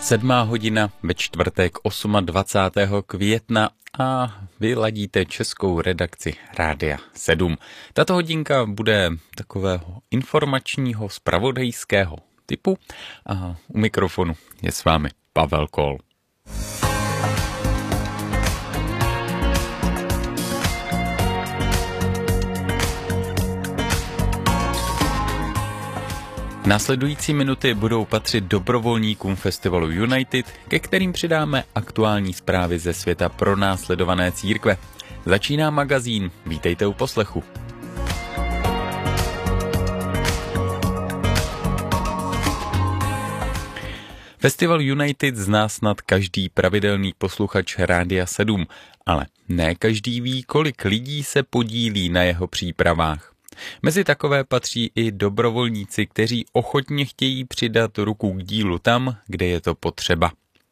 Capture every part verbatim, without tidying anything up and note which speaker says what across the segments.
Speaker 1: Sedmá hodina ve čtvrtek dvacátého osmého května a vy ladíte českou redakci Rádia sedm. Tato hodinka bude takového informačního, zpravodajského typu a u mikrofonu je s vámi Pavel Kol. Následující minuty budou patřit dobrovolníkům festivalu United, ke kterým přidáme aktuální zprávy ze světa pronásledované církve. Začíná magazín, vítejte u poslechu. Festival United zná snad každý pravidelný posluchač Rádia sedm, ale ne každý ví, kolik lidí se podílí na jeho přípravách. Mezi takové patří i dobrovolníci, kteří ochotně chtějí přidat ruku k dílu tam, kde je to potřeba.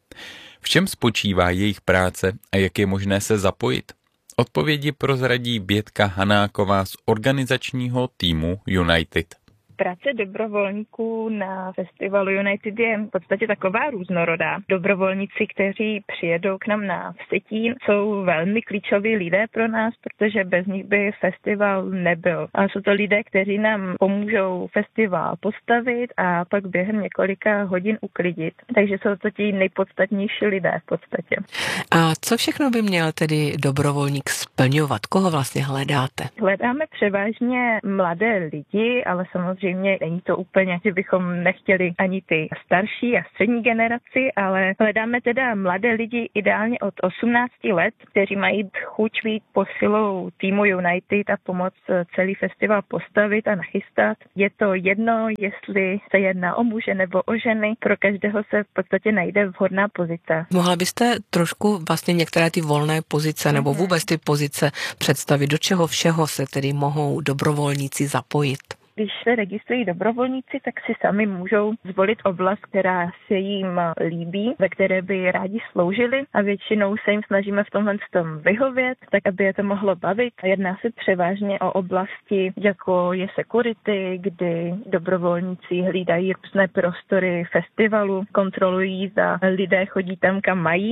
Speaker 1: V čem spočívá jejich práce a jak je možné se zapojit? Odpovědi prozradí Bětka Hanáková z organizačního týmu United.
Speaker 2: Práce dobrovolníků na festivalu United je v podstatě taková různorodá. Dobrovolníci, kteří přijedou k nám na Vsetín, jsou velmi klíčoví lidé pro nás, protože bez nich by festival nebyl. A jsou to lidé, kteří nám pomůžou festival postavit a pak během několika hodin uklidit. Takže jsou to ti nejpodstatnější lidé v podstatě.
Speaker 3: A co všechno by měl tedy dobrovolník splňovat? Koho vlastně hledáte?
Speaker 2: Hledáme převážně mladé lidi, ale samozřejmě Samozřejmě není to úplně, že bychom nechtěli ani ty starší a střední generaci, ale hledáme teda mladé lidi ideálně od osmnácti let, kteří mají chuť být posilou týmu United a pomoct celý festival postavit a nachystat. Je to jedno, jestli se jedná o muže nebo o ženy, pro každého se v podstatě najde vhodná pozice.
Speaker 3: Mohla byste trošku vlastně některé ty volné pozice nebo vůbec ty pozice představit, do čeho všeho se tedy mohou dobrovolníci zapojit?
Speaker 2: Když se registrují dobrovolníci, tak si sami můžou zvolit oblast, která se jim líbí, ve které by rádi sloužili a většinou se jim snažíme v tomhle tom vyhovět, tak aby je to mohlo bavit. Jedná se převážně o oblasti, jako je security, kdy dobrovolníci hlídají různé prostory festivalu, kontrolují, zda lidé chodí tam, kam mají.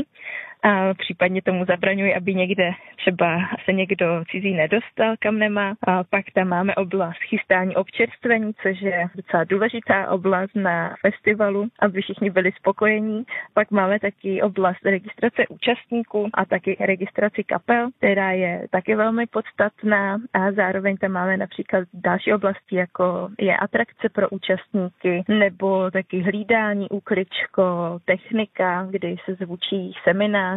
Speaker 2: A případně tomu zabraňuji, aby někde třeba se někdo cizí nedostal, kam nemá. A pak tam máme oblast chystání občerstvení, což je docela důležitá oblast na festivalu, aby všichni byli spokojení. Pak máme taky oblast registrace účastníků a taky registraci kapel, která je taky velmi podstatná. A zároveň tam máme například další oblasti, jako je atrakce pro účastníky, nebo taky hlídání, úkličko, technika, kdy se zvučí seminář,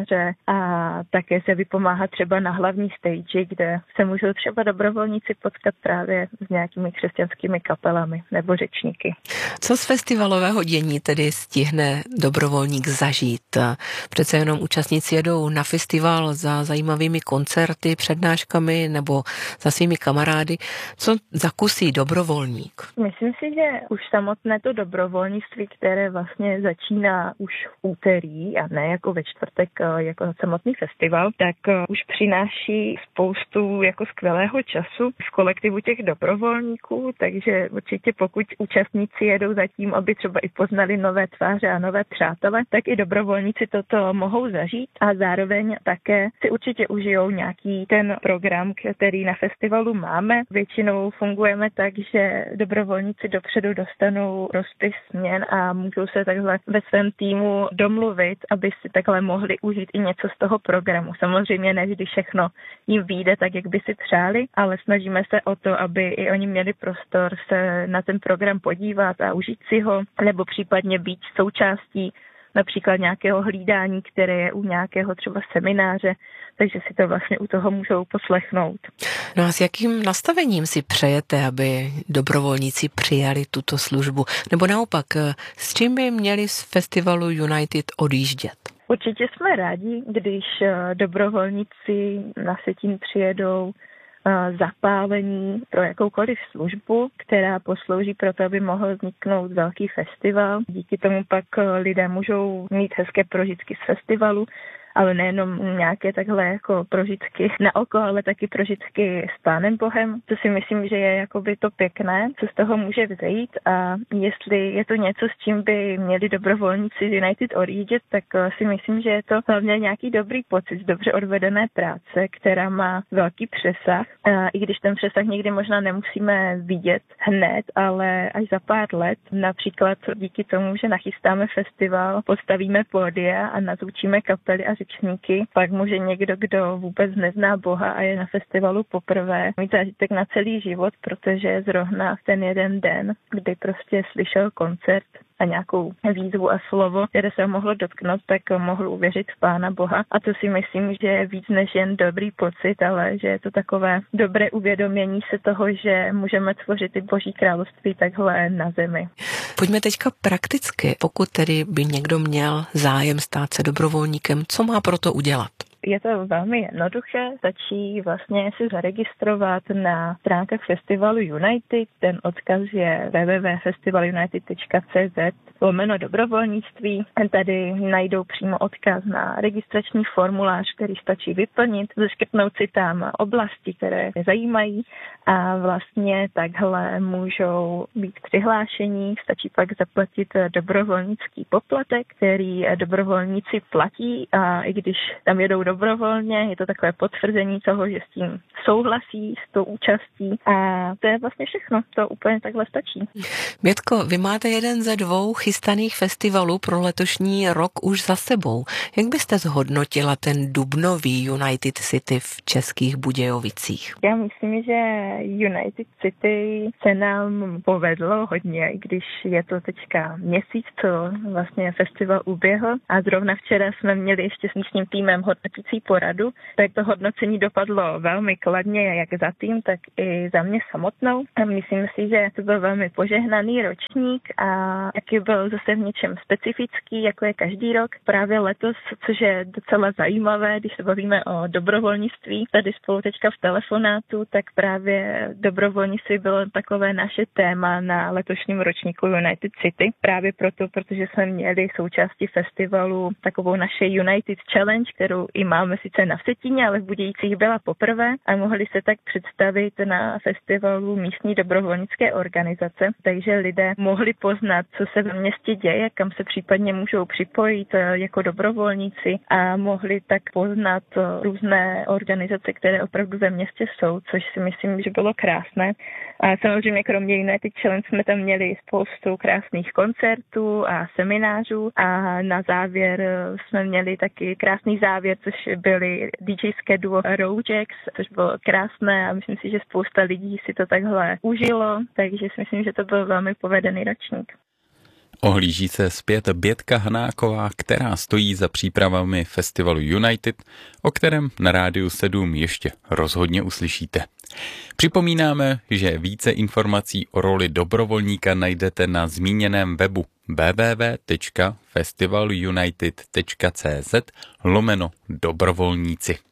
Speaker 2: a také se vypomáhá třeba na hlavní stage, kde se můžou třeba dobrovolníci potkat právě s nějakými křesťanskými kapelami nebo řečníky.
Speaker 3: Co z festivalového dění tedy stihne dobrovolník zažít? Přece jenom účastníci jedou na festival za zajímavými koncerty, přednáškami nebo za svými kamarády. Co zakusí dobrovolník?
Speaker 2: Myslím si, že už samotné to dobrovolnictví, které vlastně začíná už v úterý a ne jako ve čtvrtek jako samotný festival, tak už přináší spoustu jako skvělého času v kolektivu těch dobrovolníků, takže určitě pokud účastníci jedou za tím, aby třeba i poznali nové tváře a nové přátele, tak i dobrovolníci toto mohou zažít a zároveň také si určitě užijou nějaký ten program, který na festivalu máme. Většinou fungujeme tak, že dobrovolníci dopředu dostanou rozpis směn a můžou se takhle ve svém týmu domluvit, aby si takhle mohli užít i něco z toho programu. Samozřejmě ne vždy všechno jim vyjde tak, jak by si přáli, ale snažíme se o to, aby i oni měli prostor se na ten program podívat a užít si ho, nebo případně být součástí například nějakého hlídání, které je u nějakého třeba semináře, takže si to vlastně u toho můžou poslechnout.
Speaker 3: No a s jakým nastavením si přejete, aby dobrovolníci přijali tuto službu? Nebo naopak, s čím by měli z festivalu United odjíždět?
Speaker 2: Určitě jsme rádi, když dobrovolníci na Vsetín přijedou zapálení pro jakoukoliv službu, která poslouží pro to, aby mohl vzniknout velký festival. Díky tomu pak lidé můžou mít hezké prožitky z festivalu ale nejenom nějaké takhle jako prožitky na oko, ale taky prožitky s Pánem Bohem. To si myslím, že je jakoby to pěkné, co z toho může vzejít, a jestli je to něco, s čím by měli dobrovolníci United odjíždět, tak si myslím, že je to hlavně nějaký dobrý pocit z dobře odvedené práce, která má velký přesah. A i když ten přesah někdy možná nemusíme vidět hned, ale až za pár let, například díky tomu, že nachystáme festival, postavíme pódia a nazvučíme kapely a řečníky, pak může někdo, kdo vůbec nezná Boha a je na festivalu poprvé, mít zážitek na celý život, protože zrovna v ten jeden den, kdy prostě slyšel koncert a nějakou výzvu a slovo, které se mohlo dotknout, tak mohl uvěřit v Pána Boha. A to si myslím, že je víc než jen dobrý pocit, ale že je to takové dobré uvědomění se toho, že můžeme tvořit i Boží království takhle na zemi.
Speaker 3: Pojďme teďka prakticky. Pokud tedy by někdo měl zájem stát se dobrovolníkem, co má pro to udělat?
Speaker 2: Je to velmi jednoduché, stačí vlastně si zaregistrovat na stránkách festivalu United, ten odkaz je w w w tečka festivalunited tečka c z lomeno dobrovolnictví. Tady najdou přímo odkaz na registrační formulář, který stačí vyplnit, zaškrtnout si tam oblasti, které je zajímají a vlastně takhle můžou být přihlášení. Stačí pak zaplatit dobrovolnický poplatek, který dobrovolníci platí, a i když tam jedou dobrovolně, je to takové potvrzení toho, že s tím souhlasí, s tou účastí, a to je vlastně všechno, to úplně takhle stačí.
Speaker 3: Mětko, vy máte jeden ze dvou chystaných festivalů pro letošní rok už za sebou. Jak byste zhodnotila ten dubnový United City v Českých Budějovicích?
Speaker 2: Já myslím, že United City se nám povedlo hodně, i když je to teďka měsíc, co vlastně festival uběhl, a zrovna včera jsme měli ještě s místním týmem hodnotící poradu, tak to hodnocení dopadlo velmi kladně, jak za tým, tak i za mě samotnou. A myslím si, že to byl velmi požehnaný ročník a jaký byl zase v něčem specifický, jako je každý rok. Právě letos, což je docela zajímavé, když se bavíme o dobrovolnictví, tady spolu teďka v telefonátu, tak právě dobrovolnictví bylo takové naše téma na letošním ročníku United City. Právě proto, protože jsme měli součástí festivalu takovou naše United Challenge, kterou i máme sice na Vsetíně, ale v Budějcích byla poprvé, a mohli se tak představit na festivalu místní dobrovolnické organizace, takže lidé mohli poznat, co se ve městě děje, kam se případně můžou připojit jako dobrovolníci, a mohli tak poznat různé organizace, které opravdu ve městě jsou, což si myslím, že bylo krásné. A samozřejmě kromě United Challenge jsme tam měli spoustu krásných koncertů a seminářů, a na závěr jsme měli taky krásný závěr, což byly DJské duo Rojacks, což bylo krásné, a myslím si, že spousta lidí si to takhle užilo, takže si myslím, že to byl velmi povedený ročník.
Speaker 1: Ohlíží se zpět Bětka Hanáková, která stojí za přípravami festivalu United, o kterém na Rádiu sedm ještě rozhodně uslyšíte. Připomínáme, že více informací o roli dobrovolníka najdete na zmíněném webu w w w tečka festivalunited tečka c z lomeno dobrovolníci.